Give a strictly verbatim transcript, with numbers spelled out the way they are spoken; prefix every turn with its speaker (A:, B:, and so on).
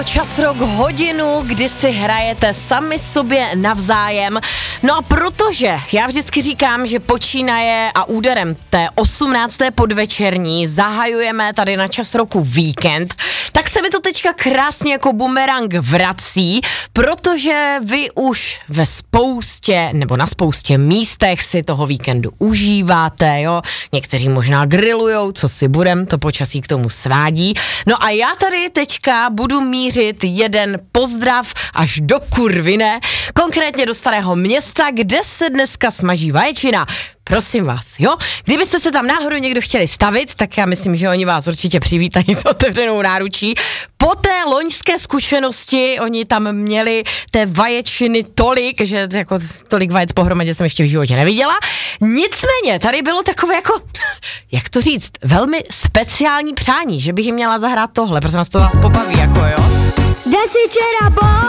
A: Čas rok hodinu, kdy si hrajete sami sobě navzájem. No a protože já vždycky říkám, že počínaje a úderem té osmnácté podvečerní zahajujeme tady na Čas roku víkend, tak se mi to teďka krásně jako bumerang vrací, protože vy už ve spoustě nebo na spoustě místech si toho víkendu užíváte, jo. Někteří možná grillujou, co si budem, to počasí k tomu svádí. No a já tady teďka budu mířit jeden pozdrav až do kurvine, konkrétně do Starého Města, kde se dneska smaží vaječina. Prosím vás, jo? Kdybyste se tam náhodou někdo chtěli stavit, tak já myslím, že oni vás určitě přivítají s otevřenou náručí. Po té loňské zkušenosti oni tam měli té vaječiny tolik, že jako tolik vajec pohromadě jsem ještě v životě neviděla. Nicméně, tady bylo takové jako, jak to říct, velmi speciální přání, že bych jim měla zahrát tohle, protože nás to vás pobaví, jako jo?